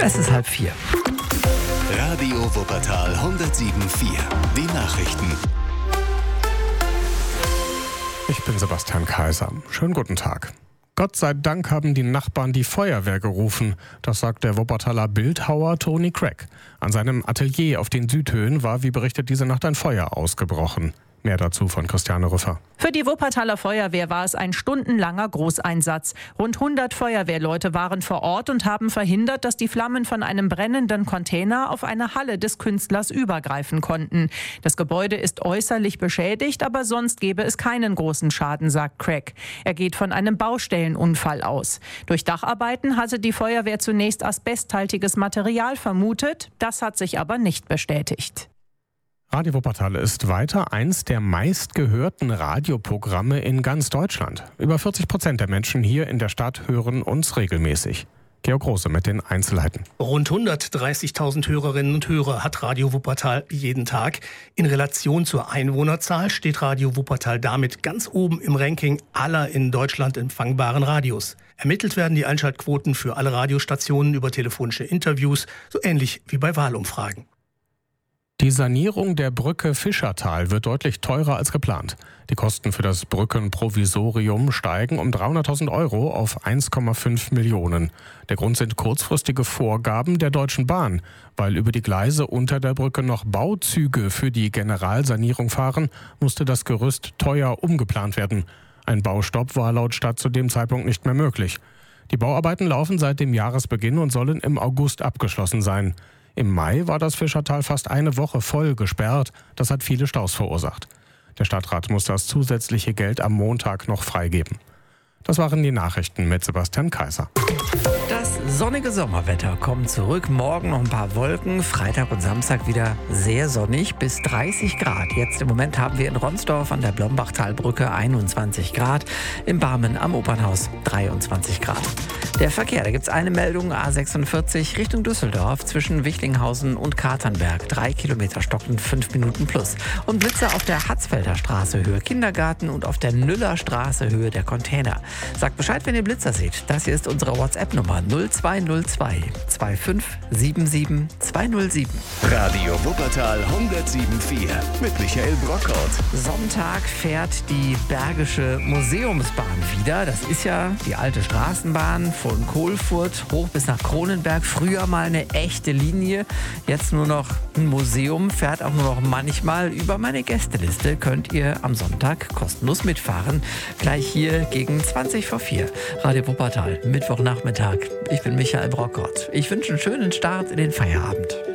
Es ist 3:30. Radio Wuppertal 107.4. Die Nachrichten. Ich bin Sebastian Kaiser. Schönen guten Tag. Gott sei Dank haben die Nachbarn die Feuerwehr gerufen. Das sagt der Wuppertaler Bildhauer Tony Craig. An seinem Atelier auf den Südhöhen war, wie berichtet, diese Nacht ein Feuer ausgebrochen. Mehr dazu von Christiane Rüffer. Für die Wuppertaler Feuerwehr war es ein stundenlanger Großeinsatz. Rund 100 Feuerwehrleute waren vor Ort und haben verhindert, dass die Flammen von einem brennenden Container auf eine Halle des Künstlers übergreifen konnten. Das Gebäude ist äußerlich beschädigt, aber sonst gäbe es keinen großen Schaden, sagt Craig. Er geht von einem Baustellenunfall aus. Durch Dacharbeiten hatte die Feuerwehr zunächst asbesthaltiges Material vermutet. Das hat sich aber nicht bestätigt. Radio Wuppertal ist weiter eins der meistgehörten Radioprogramme in ganz Deutschland. Über 40% der Menschen hier in der Stadt hören uns regelmäßig. Georg Große mit den Einzelheiten. Rund 130.000 Hörerinnen und Hörer hat Radio Wuppertal jeden Tag. In Relation zur Einwohnerzahl steht Radio Wuppertal damit ganz oben im Ranking aller in Deutschland empfangbaren Radios. Ermittelt werden die Einschaltquoten für alle Radiostationen über telefonische Interviews, so ähnlich wie bei Wahlumfragen. Die Sanierung der Brücke Fischertal wird deutlich teurer als geplant. Die Kosten für das Brückenprovisorium steigen um 300.000 € auf 1,5 Millionen. Der Grund sind kurzfristige Vorgaben der Deutschen Bahn. Weil über die Gleise unter der Brücke noch Bauzüge für die Generalsanierung fahren, musste das Gerüst teuer umgeplant werden. Ein Baustopp war laut Stadt zu dem Zeitpunkt nicht mehr möglich. Die Bauarbeiten laufen seit dem Jahresbeginn und sollen im August abgeschlossen sein. Im Mai war das Fischertal fast eine Woche voll gesperrt. Das hat viele Staus verursacht. Der Stadtrat muss das zusätzliche Geld am Montag noch freigeben. Das waren die Nachrichten mit Sebastian Kaiser. Das sonnige Sommerwetter kommt zurück. Morgen noch ein paar Wolken. Freitag und Samstag wieder sehr sonnig bis 30 Grad. Jetzt im Moment haben wir in Ronsdorf an der Blombachtalbrücke 21 Grad. In Barmen am Opernhaus 23 Grad. Der Verkehr, da gibt es eine Meldung, A46 Richtung Düsseldorf zwischen Wichlinghausen und Katernberg. 3 Kilometer stocken, 5 Minuten plus. Und Blitzer auf der Hatzfelder Straße Höhe Kindergarten und auf der Nüller Straße Höhe der Container. Sagt Bescheid, wenn ihr Blitzer seht. Das hier ist unsere WhatsApp-Nummer 0202 2577 207. Radio Wuppertal 107.4 mit Michael Brockhaut. Sonntag fährt die Bergische Museumsbahn wieder. Das ist ja die alte Straßenbahn von Kohlfurt hoch bis nach Kronenberg. Früher mal eine echte Linie, jetzt nur noch ein Museum, fährt auch nur noch manchmal. Über meine Gästeliste könnt ihr am Sonntag kostenlos mitfahren. Gleich hier gegen 4:20. Radio Wuppertal, Mittwochnachmittag. Ich bin Michael Brockhaut. Ich wünsche einen schönen Start in den Feierabend.